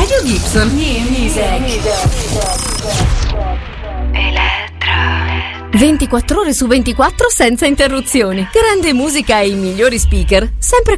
Radio Gibson. Music. 24 ore su 24 senza interruzioni. Grande musica e i migliori speaker, sempre